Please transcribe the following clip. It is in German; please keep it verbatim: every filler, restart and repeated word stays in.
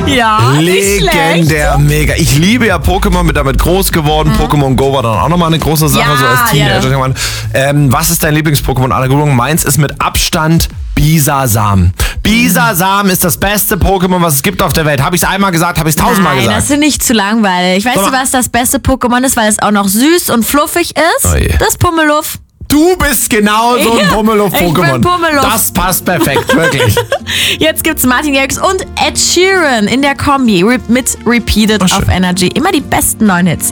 Ja, nicht Legendär, schlecht. mega. Ich liebe ja Pokémon, bin damit groß geworden. Mhm. Pokémon Go war dann auch nochmal eine große Sache, Ja, so als Teenager. ja. Ähm, was ist dein Lieblings-Pokémon aller Gurung? Meins ist mit Abstand Bisasam. Bisasam ist das beste Pokémon, was es gibt auf der Welt. Habe ich es einmal gesagt, habe ich es tausendmal Nein, gesagt. das ist nicht zu langweilig. Weißt Sag du, mal. was das beste Pokémon ist, weil es auch noch süß und fluffig ist? Oh je. Das Pummeluff. Du bist genau so ein Ja, Pummeluff-Pokémon. ich bin Pummeluff. Das passt perfekt, wirklich. Jetzt gibt's Martin Garrix und Ed Sheeran in der Kombi re- mit Repeated Oh, schön. auf Energy. Immer die besten neuen Hits.